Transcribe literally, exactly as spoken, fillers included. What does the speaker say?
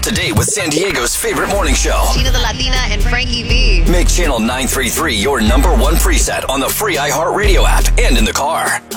to date with San Diego's favorite morning show. Gina the Latina and Frankie V. Make Channel nine three three your number one preset on the free iHeartRadio app and in the car.